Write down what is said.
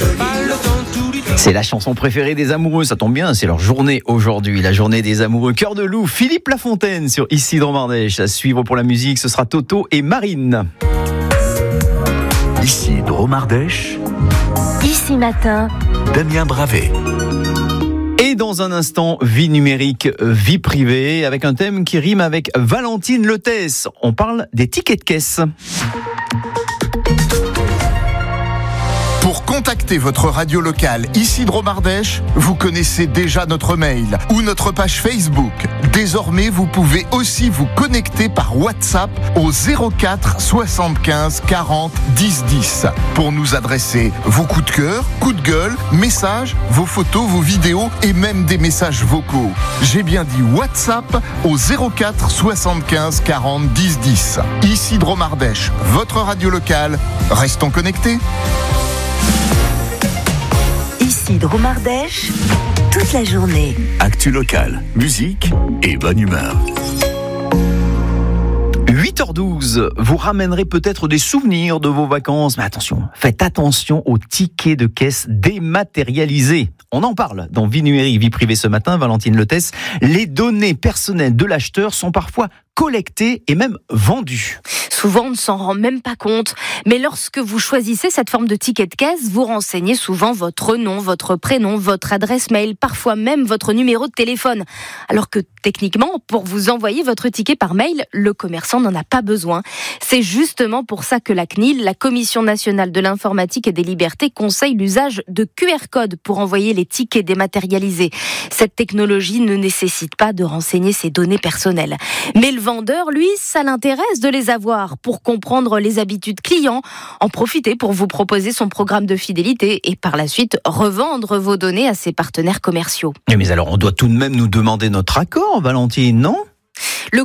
C'est la chanson préférée des amoureux, ça tombe bien, c'est leur journée aujourd'hui, la journée des amoureux. Cœur de loup, Philippe Lafontaine sur Isidro Mardèche. À suivre pour la musique, ce sera Toto et Marine. Isidro Mardèche. Ici Matin, Damien Bravet. Et dans un instant, vie numérique, vie privée, avec un thème qui rime avec Valentine Letès. On parle des tickets de caisse. Pour contacter votre radio locale Isidro Mardèche, vous connaissez déjà notre mail ou notre page Facebook. Désormais, vous pouvez aussi vous connecter par WhatsApp au 04 75 40 10 10 pour nous adresser vos coups de cœur, coups de gueule, messages, vos photos, vos vidéos et même des messages vocaux. J'ai bien dit WhatsApp au 04 75 40 10 10. Isidro Mardèche, votre radio locale. Restons connectés. Isidro Mardèche, toute la journée. Actu locale, musique et bonne humeur. 8h12, vous ramènerez peut-être des souvenirs de vos vacances, mais attention, faites attention aux tickets de caisse dématérialisés. On en parle dans Vie numérique, vie privée ce matin, Valentine Letès. Les données personnelles de l'acheteur sont parfois collectées et même vendues. Souvent, on ne s'en rend même pas compte. Mais lorsque vous choisissez cette forme de ticket de caisse, vous renseignez souvent votre nom, votre prénom, votre adresse mail, parfois même votre numéro de téléphone. Alors que techniquement, pour vous envoyer votre ticket par mail, le commerçant n'en a pas besoin. C'est justement pour ça que la CNIL, la Commission nationale de l'informatique et des libertés, conseille l'usage de QR codes pour envoyer les tickets dématérialisés. Cette technologie ne nécessite pas de renseigner ses données personnelles. Mais le vendeur, lui, ça l'intéresse de les avoir pour comprendre les habitudes clients, en profiter pour vous proposer son programme de fidélité et par la suite revendre vos données à ses partenaires commerciaux. Mais alors on doit tout de même nous demander notre accord, Valentine, non ?